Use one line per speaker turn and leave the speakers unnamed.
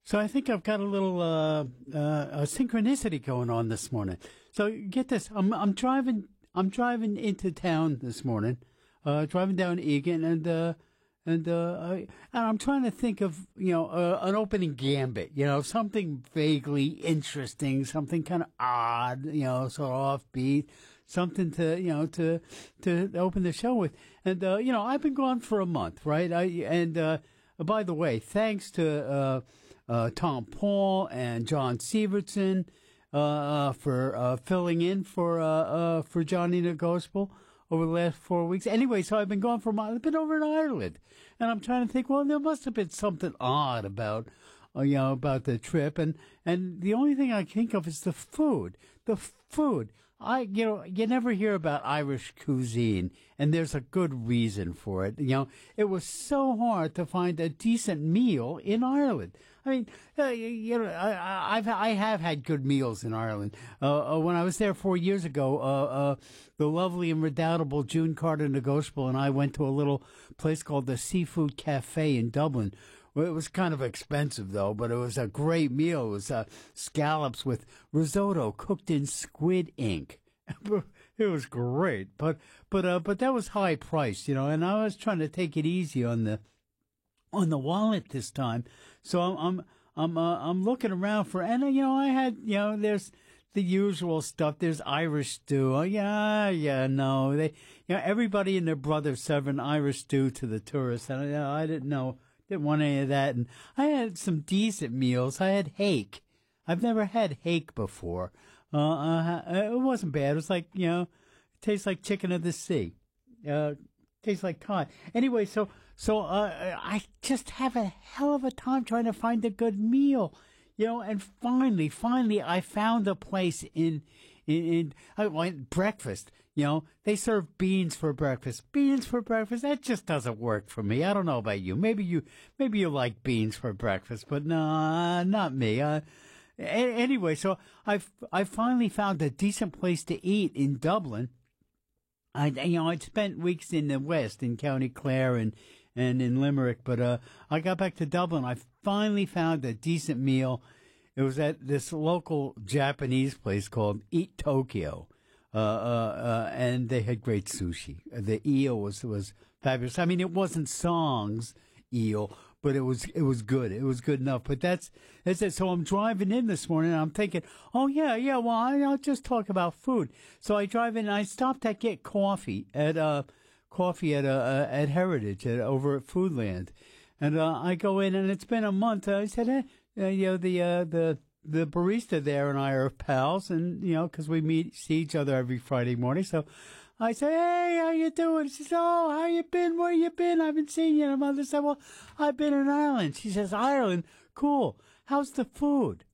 So I think I've got a little a synchronicity going on this morning. So get this, I'm driving into town this morning, driving down Egan, and I'm trying to think of an opening gambit, something vaguely interesting, something kind of odd, sort of offbeat, something to open the show with. And I've been gone for a month, right? By the way, thanks to Tom Paul and John Sievertson for filling in for Johnny the Gospel over the last 4 weeks. Anyway, so I've been gone for a month. I've been over in Ireland, and I'm trying to think. Well, there must have been something odd about the trip, and the only thing I think of is the food. The food. You never hear about Irish cuisine, and there's a good reason for it. It was so hard to find a decent meal in Ireland. I mean, I have had good meals in Ireland. When I was there 4 years ago, the lovely and redoubtable June Carter Negotiable and I went to a little place called the Seafood Cafe in Dublin. Well, it was kind of expensive, though, but it was a great meal. It was scallops with risotto cooked in squid ink. It was great, but that was high priced, and I was trying to take it easy on the wallet this time. So I'm looking around for, and I had, there's the usual stuff. There's Irish stew. Oh, no, everybody and their brother serving Irish stew to the tourists. And I didn't want any of that. And I had some decent meals. I had hake. I've never had hake before. It wasn't bad. It was like, it tastes like chicken of the sea. Tastes like cod. Anyway, so I just have a hell of a time trying to find a good meal. And finally, I found a place in I went breakfast. They serve beans for breakfast. Beans for breakfast, that just doesn't work for me. I don't know about you. Maybe you like beans for breakfast, but no, not me. Anyway, so I finally found a decent place to eat in Dublin. I'd spent weeks in the West, in County Clare and in Limerick, but I got back to Dublin. I finally found a decent meal. It was at this local Japanese place called Eat Tokyo, and they had great sushi. The eel was fabulous. I mean, it wasn't Song's eel, but it was good. It was good enough. But that's it. So I'm driving in this morning, and I'm thinking, oh yeah. Well, I'll just talk about food. So I drive in, and I stopped to get coffee at Heritage over at Foodland, and I go in, and it's been a month. I said, the barista there and I are pals, and because we see each other every Friday morning. So I say, hey, how you doing? She says, oh, how you been? Where you been? I haven't seen you. And mother said, well, I've been in Ireland. She says, Ireland? Cool. How's the food?